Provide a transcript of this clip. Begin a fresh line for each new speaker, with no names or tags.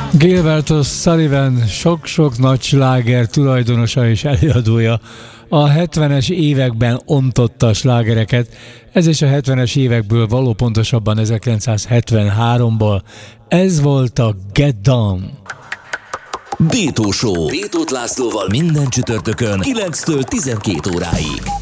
Gilbert O'Sullivan sok-sok nagy sláger tulajdonosa és előadója. A 70-es években ontotta a slágereket, ez is a 70-es évekből való, pontosabban 1973-ból. Ez volt a Get Down.
Bétó Show. Bétót Lászlóval minden csütörtökön 9-től 12 óráig.